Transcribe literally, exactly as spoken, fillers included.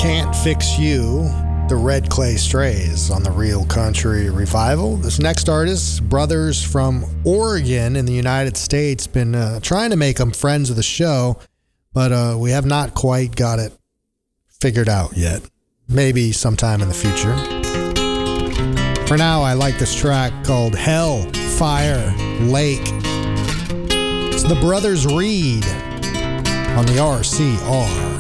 Can't Fix You, the Red Clay Strays on the Real Country Revival. This next artist, brothers from Oregon in the United States, been uh, trying to make them friends of the show, but uh, we have not quite got it figured out yet. Maybe sometime in the future. For now, I like this track called Hell, Fire, Lake. It's the Brothers Reed on the R C R.